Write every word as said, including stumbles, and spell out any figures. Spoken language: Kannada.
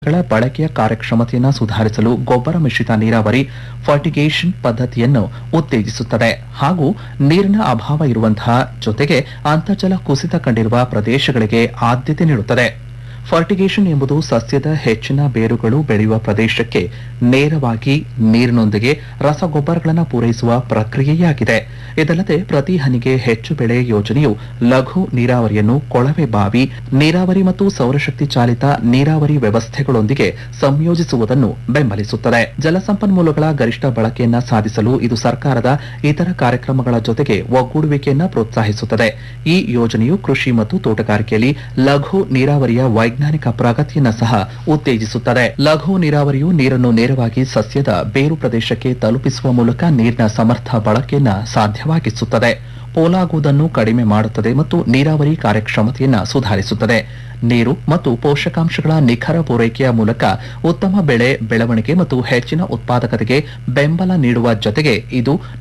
ಗಳ ಬಳಕೆಯ ಕಾರ್ಯಕ್ಷಮತೆಯನ್ನು ಸುಧಾರಿಸಲು ಗೊಬ್ಬರ ಮಿಶ್ರಿತ ನೀರಾವರಿ ಫರ್ಟಿಗೇಷನ್ ಪದ್ಧತಿಯನ್ನು ಉತ್ತೇಜಿಸುತ್ತದೆ ಹಾಗೂ ನೀರಿನ ಅಭಾವ ಇರುವಂತಹ ಜೊತೆಗೆ ಅಂತರ್ಜಲ ಕುಸಿತ ಕಂಡಿರುವ ಪ್ರದೇಶಗಳಿಗೆ ಆದ್ಯತೆ ನೀಡುತ್ತದೆ. ಫರ್ಟಿಗೇಷನ್ ಎಂಬುದು ಸಸ್ಯದ ಹೆಚ್ಚಿನ ಬೇರುಗಳು ಬೆಳೆಯುವ ಪ್ರದೇಶಕ್ಕೆ ನೇರವಾಗಿ ನೀರಿನೊಂದಿಗೆ ರಸಗೊಬ್ಬರಗಳನ್ನು ಪೂರೈಸುವ ಪ್ರಕ್ರಿಯೆಯಾಗಿದೆ. ಇದಲ್ಲದೆ ಪ್ರತಿ ಹನಿಗೆ ಹೆಚ್ಚು ಬೆಳೆ ಯೋಜನೆಯು ಲಘು ನೀರಾವರಿಯನ್ನು ಕೊಳವೆ ಬಾವಿ ನೀರಾವರಿ ಮತ್ತು ಸೌರಶಕ್ತಿ ಚಾಲಿತ ನೀರಾವರಿ ವ್ಯವಸ್ಥೆಗಳೊಂದಿಗೆ ಸಂಯೋಜಿಸುವುದನ್ನು ಬೆಂಬಲಿಸುತ್ತದೆ. ಜಲಸಂಪನ್ಮೂಲಗಳ ಗರಿಷ್ಠ ಬಳಕೆಯನ್ನ ಸಾಧಿಸಲು ಇದು ಸರ್ಕಾರದ ಇತರ ಕಾರ್ಯಕ್ರಮಗಳ ಜೊತೆಗೆ ಒಗ್ಗೂಡುವಿಕೆಯನ್ನು ಪ್ರೋತ್ಸಾಹಿಸುತ್ತದೆ. ಈ ಯೋಜನೆಯು ಕೃಷಿ ಮತ್ತು ತೋಟಗಾರಿಕೆಯಲ್ಲಿ ಲಘು ನೀರಾವರಿಯ ವೈಜ್ಞಾನಿಕ ಪ್ರಗತಿಯನ್ನು ಸಹ ಉತ್ತೇಜಿಸುತ್ತದೆ. ಲಘು ನೀರಾವರಿಯು ನೀರನ್ನು ನೇರವಾಗಿ ಸಸ್ಯದ ಬೇರು ಪ್ರದೇಶಕ್ಕೆ ತಲುಪಿಸುವ ಮೂಲಕ ನೀರಿನ ಸಮರ್ಥ ಬಳಕೆಯನ್ನು ಸಾಧ್ಯವಾಗಿಸುತ್ತದೆ, ಪೋಲಾಗುವುದನ್ನು ಕಡಿಮೆ ಮಾಡುತ್ತದೆ ಮತ್ತು ನೀರಾವರಿ ಕಾರ್ಯಕ್ಷಮತೆಯನ್ನು ಸುಧಾರಿಸುತ್ತದೆ. ನೀರು ಮತ್ತು ಪೋಷಕಾಂಶಗಳ ನಿಖರ ಪೂರೈಕೆಯ ಮೂಲಕ ಉತ್ತಮ ಬೆಳೆ ಬೆಳವಣಿಗೆ ಮತ್ತು ಹೆಚ್ಚಿನ ಉತ್ಪಾದಕತೆಗೆ ಬೆಂಬಲ ನೀಡುವ ಜೊತೆಗೆ ಇದು